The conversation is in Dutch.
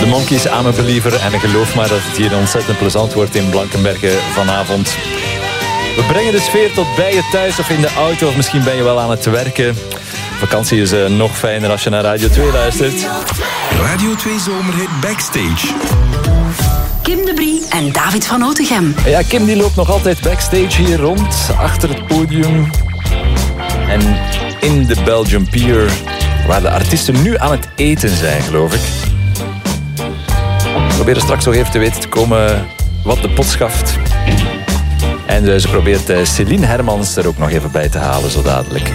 De Monkeys, I'm a Believer. En geloof maar dat het hier ontzettend plezant wordt in Blankenberge vanavond. We brengen de sfeer tot bij je thuis of in de auto. Of misschien ben je wel aan het werken. Vakantie is nog fijner als je naar Radio 2 luistert. Radio 2 Zomerhit Backstage. Kim de Brie en David van Otegem. Ja, Kim die loopt nog altijd backstage hier rond. Achter het podium. En in de Belgium Pier. Waar de artiesten nu aan het eten zijn, geloof ik. We proberen straks nog even te weten te komen wat de pot schaft. En ze probeert Céline Hermans er ook nog even bij te halen, zo dadelijk.